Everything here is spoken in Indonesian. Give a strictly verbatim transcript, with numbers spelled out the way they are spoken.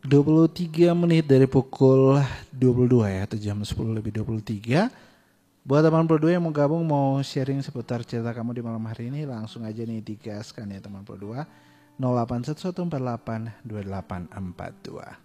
dua puluh tiga menit dari pukul dua puluh dua ya, atau jam sepuluh lebih dua puluh tiga. Buat delapan puluh dua yang mau gabung, mau sharing seputar cerita kamu di malam hari ini, langsung aja nih digaskan ya delapan puluh dua nol delapan satu satu empat delapan dua delapan empat dua.